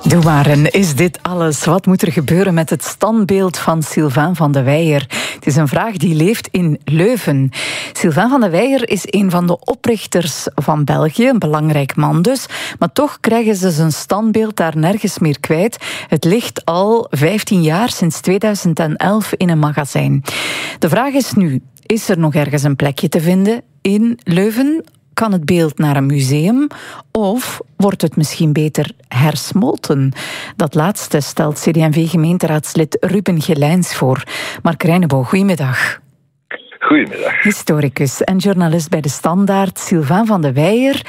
Doe maar, en is dit alles? Wat moet er gebeuren met het standbeeld van Sylvain van de Weyer? Het is een vraag die leeft in Leuven. Sylvain van de Weyer is een van de oprichters van België, een belangrijk man dus. Maar toch krijgen ze zijn standbeeld daar nergens meer kwijt. Het ligt al 15 jaar, sinds 2011, in een magazijn. De vraag is nu, is er nog ergens een plekje te vinden in Leuven? Kan het beeld naar een museum of wordt het misschien beter hersmolten? Dat laatste stelt CD&V-gemeenteraadslid Ruben Gelijns voor. Mark Reinebo, goedemiddag. Goedemiddag. Historicus en journalist bij De Standaard, Sylvain van de Weyer.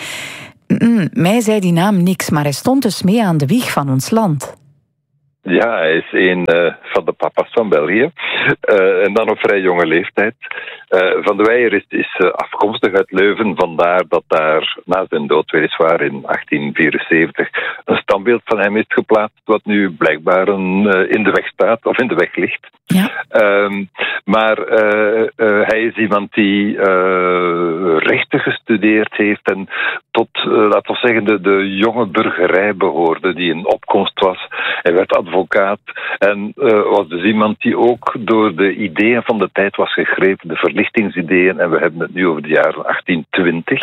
Mij zei die naam niks, maar hij stond dus mee aan de wieg van ons land. Ja, hij is een van de papa's van België. En dan op vrij jonge leeftijd. Van de Weyer is afkomstig uit Leuven. Vandaar dat daar na zijn dood, weliswaar in 1874, een standbeeld van hem is geplaatst, wat nu blijkbaar in de weg staat, of in de weg ligt. Ja. Maar hij is iemand die rechten gestudeerd heeft en tot, laten we zeggen, de jonge burgerij behoorde, die in opkomst was. Hij werd advocaat en was dus iemand die ook door de ideeën van de tijd was gegrepen, de verlichtingsideeën, en we hebben het nu over de jaren 1820,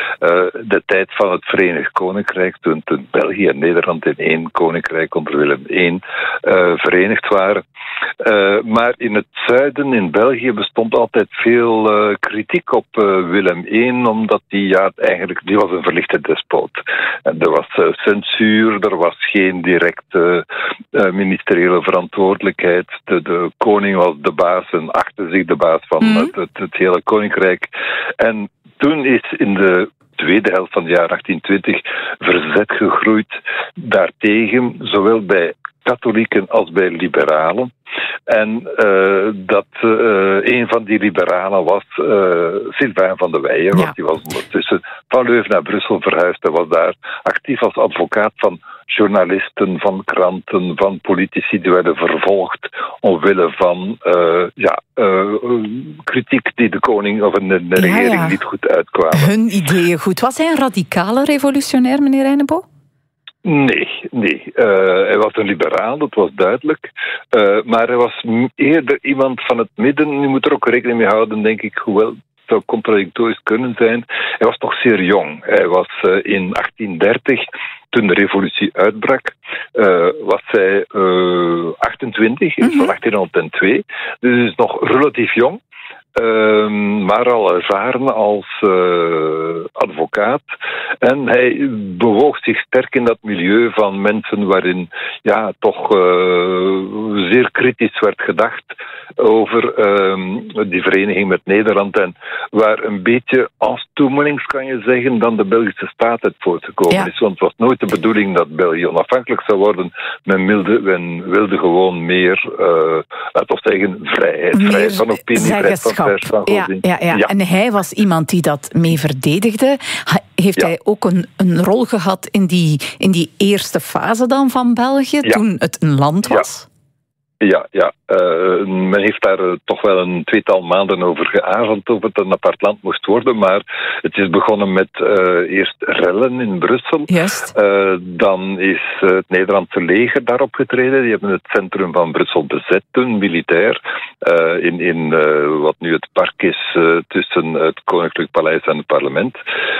de tijd van het Verenigd Koninkrijk, toen België en Nederland in één koninkrijk onder Willem I verenigd waren. Maar in het zuiden, in België, bestond altijd veel kritiek op Willem I, omdat die was een verlichte despoot. En er was censuur, er was geen directe ministeriële verantwoordelijkheid. De koning was de baas en achtte zich de baas van het hele koninkrijk. En toen is in de tweede helft van het jaar 1820 verzet gegroeid daartegen, zowel bij katholieken als bij liberalen. En een van die liberalen was Sylvain van de Weyer, want die was ondertussen van Leuven naar Brussel verhuisd. Hij was daar actief als advocaat van journalisten, van kranten, van politici die werden vervolgd omwille van kritiek die de koning of de regering niet goed uitkwamen. Hun ideeën goed. Was hij een radicale revolutionair, meneer Reinebo? Nee. Hij was een liberaal, dat was duidelijk. Maar hij was eerder iemand van het midden. Je moet er ook rekening mee houden, denk ik, hoewel het zou contradictorisch kunnen zijn. Hij was nog zeer jong. Hij was in 1830, toen de revolutie uitbrak, was hij 28, van 1802. Dus hij is nog relatief jong. Maar al ervaren als advocaat. En hij bewoog zich sterk in dat milieu van mensen waarin toch zeer kritisch werd gedacht over die vereniging met Nederland. En waar een beetje als toemelings, kan je zeggen, dan de Belgische staat uit voortgekomen is. Want het was nooit de bedoeling dat België onafhankelijk zou worden. Men wilde gewoon meer, laten we zeggen, vrijheid van opinie, vrijheid van pers, van godsdienst. Ja. En hij was iemand die dat mee verdedigde. Heeft hij ook een rol gehad in die eerste fase dan van België, toen het een land was? Ja. Men heeft daar toch wel een tweetal maanden over geavond of het een apart land moest worden, maar het is begonnen met eerst rellen in Brussel. Dan is het Nederlandse leger daarop getreden. Die hebben het centrum van Brussel bezet toen, militair, in wat nu het park is tussen het Koninklijk Paleis en het parlement.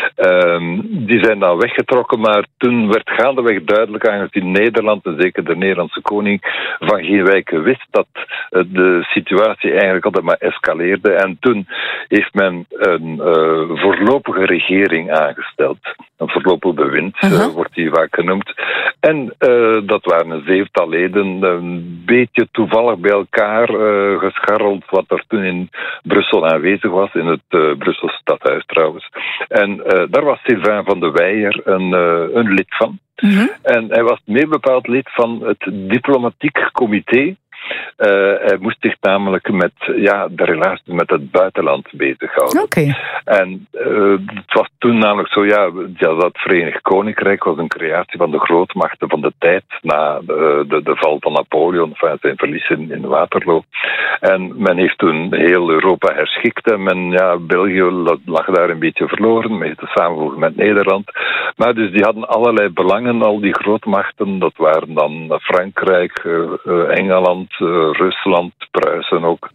Die zijn dan weggetrokken, maar toen werd gaandeweg duidelijk, aangezien Nederland, en zeker de Nederlandse koning, van geen wijken wist, dat de situatie eigenlijk altijd maar escaleerde. En toen heeft men een voorlopige regering aangesteld. Een voorlopig bewind wordt die vaak genoemd. En dat waren een zevental leden, een beetje toevallig bij elkaar gescharreld wat er toen in Brussel aanwezig was, in het Brusselse stadhuis trouwens. En daar was Sylvain van de Weyer een lid van. En hij was meebepaald lid van het diplomatiek comité Hij moest zich namelijk met de relaties met het buitenland bezighouden. Okay. En het was toen namelijk zo, dat Verenigd Koninkrijk was een creatie van de grootmachten van de tijd na de val van Napoleon, zijn verlies in Waterloo. En men heeft toen heel Europa herschikt en België lag daar een beetje verloren, met de samenvoeging met Nederland. Maar dus die hadden allerlei belangen, al die grootmachten. Dat waren dan Frankrijk, Engeland, Rusland, Pruisen ook.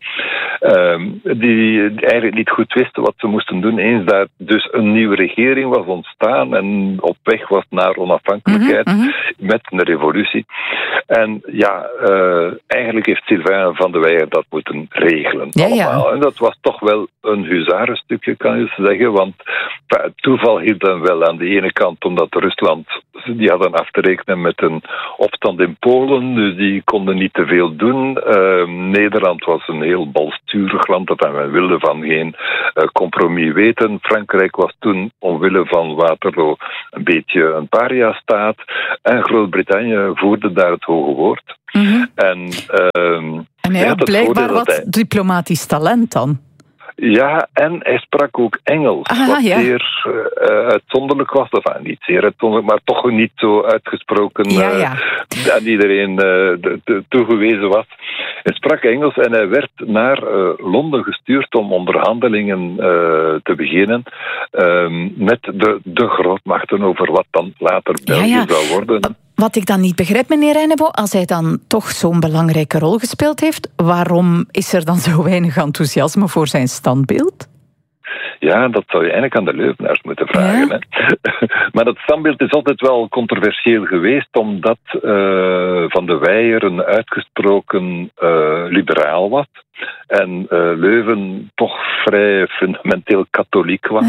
Die eigenlijk niet goed wisten wat ze moesten doen. Eens daar dus een nieuwe regering was ontstaan en op weg was naar onafhankelijkheid met een revolutie. En eigenlijk heeft Sylvain van de Weyer dat moeten regelen. Allemaal. En dat was toch wel een huzarenstukje, kan je zeggen. Want het toeval hield hem wel aan de ene kant, omdat Rusland, die hadden af te rekenen met een opstand in Polen, dus die konden niet te veel doen. Nederland was een heel balsturig land, en men wilde van geen compromis weten. Frankrijk was toen, omwille van Waterloo, een beetje een paria-staat. En Groot-Brittannië voerde daar het hoge woord. En hij had blijkbaar wat diplomatisch talent dan. Ja, en hij sprak ook Engels, zeer uitzonderlijk was. Niet zeer uitzonderlijk, maar toch niet zo uitgesproken aan iedereen toegewezen was. Hij sprak Engels en hij werd naar Londen gestuurd om onderhandelingen te beginnen met de grootmachten over wat dan later België zou worden. Wat ik dan niet begrijp, meneer Reinebo, als hij dan toch zo'n belangrijke rol gespeeld heeft, waarom is er dan zo weinig enthousiasme voor zijn standbeeld? Ja, dat zou je eigenlijk aan de Leuvenaars moeten vragen. Ja. Hè? Maar dat standbeeld is altijd wel controversieel geweest, omdat Van de Weyer een uitgesproken liberaal was. En Leuven toch vrij fundamenteel katholiek was.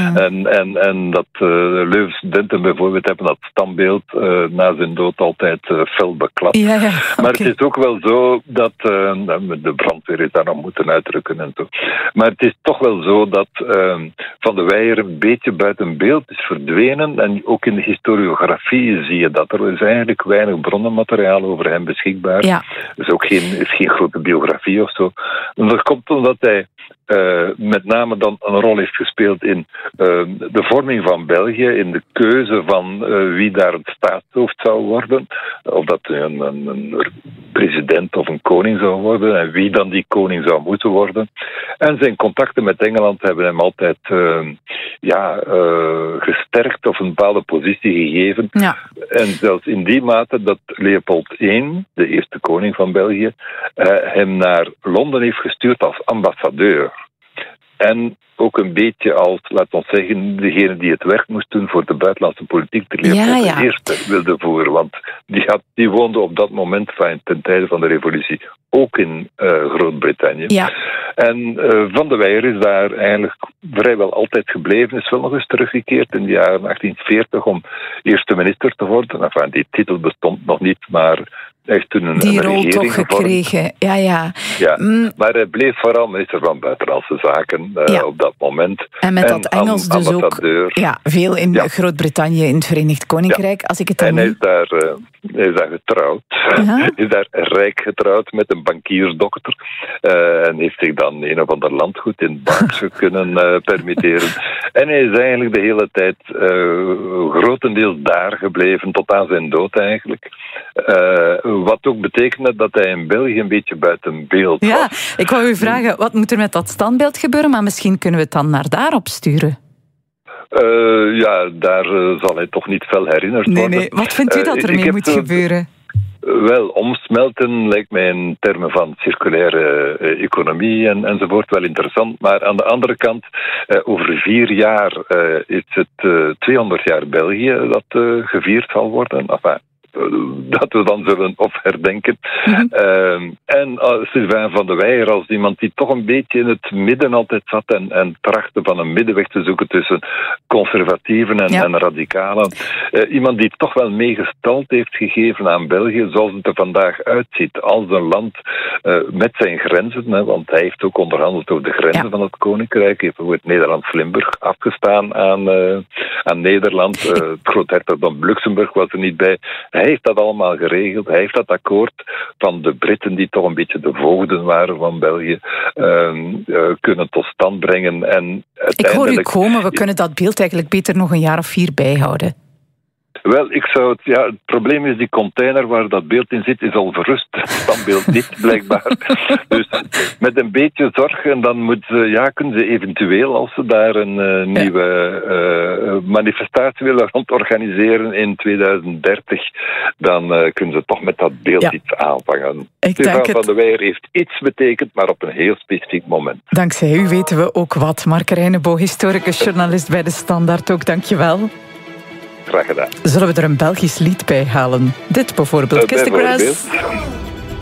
En dat Leuven-studenten bijvoorbeeld hebben dat standbeeld na zijn dood altijd fel beklapt. Maar het is ook wel zo dat de brandweer is daar nog moeten uitdrukken en zo. Maar het is toch wel zo dat Van de Weyer een beetje buiten beeld is verdwenen. En ook in de historiografie zie je dat. Er is eigenlijk weinig bronnenmateriaal over hem beschikbaar. Er is ook geen grote biografie of zo. En dat komt omdat hij met name dan een rol heeft gespeeld in de vorming van België, in de keuze van wie daar het staatshoofd zou worden, of dat een president of een koning zou worden, en wie dan die koning zou moeten worden. En zijn contacten met Engeland hebben hem altijd gesterkt of een bepaalde positie gegeven. Ja. En zelfs in die mate dat Leopold I, de eerste koning van België, hem naar Londen heeft gestuurd als ambassadeur. En ook een beetje als, laten we zeggen, degene die het werk moest doen voor de buitenlandse politiek, de Leopold I wilde voeren. Want die woonde op dat moment, ten tijde van de revolutie, ook in Groot-Brittannië. Ja. En Van de Weyer is daar eigenlijk vrijwel altijd gebleven, is wel nog eens teruggekeerd in de jaren 1840 om eerste minister te worden. Enfin, die titel bestond nog niet, maar hij heeft toen een rol toch gekregen. Maar hij bleef vooral minister van Buitenlandse Zaken op dat moment. En met dat Engels dus ook veel in Groot-Brittannië, in het Verenigd Koninkrijk. Als ik het en hij is daar getrouwd. Hij is daar rijk getrouwd met een bankiersdokter. En heeft zich dan een of ander landgoed in Berkshire kunnen permitteren. En hij is eigenlijk de hele tijd grotendeels daar gebleven, tot aan zijn dood eigenlijk. Wat ook betekende dat hij in België een beetje buiten beeld was. Ja, ik wou u vragen, wat moet er met dat standbeeld gebeuren? Maar misschien kunnen we het dan naar daarop sturen. Daar zal hij toch niet fel herinnerd worden. Nee. Wat vindt u dat ermee moet gebeuren? Wel, omsmelten lijkt mij in termen van circulaire economie enzovoort wel interessant. Maar aan de andere kant, over 4 jaar is het 200 jaar België dat gevierd zal worden. Enfin, dat we dan zullen herdenken. En Sylvain van de Weyer als iemand die toch een beetje in het midden altijd zat en trachtte van een middenweg te zoeken tussen conservatieven en radicalen. Iemand die toch wel meegestald heeft gegeven aan België zoals het er vandaag uitziet. Als een land met zijn grenzen, want hij heeft ook onderhandeld over de grenzen van het Koninkrijk. Hij heeft bijvoorbeeld Nederland-Limburg afgestaan aan Nederland. Het groothertogdom Luxemburg was er niet bij. Hij heeft dat allemaal geregeld. Hij heeft dat akkoord van de Britten, die toch een beetje de voogden waren van België, kunnen tot stand brengen. En ik hoor u komen, we kunnen dat beeld eigenlijk beter nog een jaar of 4 bijhouden. Wel, het probleem is, die container waar dat beeld in zit, is al verrust. Het standbeeld niet, blijkbaar. Dus met een beetje zorg, en dan kunnen ze eventueel, als ze daar een nieuwe manifestatie willen rond organiseren in 2030, dan kunnen ze toch met dat beeld iets aanvangen. Stefan van de Weijer heeft iets betekend, maar op een heel specifiek moment. Dankzij u weten we ook wat. Mark Reinebo, historicus, journalist bij De Standaard, ook dank je wel. Graag gedaan. Zullen we er een Belgisch lied bij halen? Dit bijvoorbeeld, Kiss the Grass.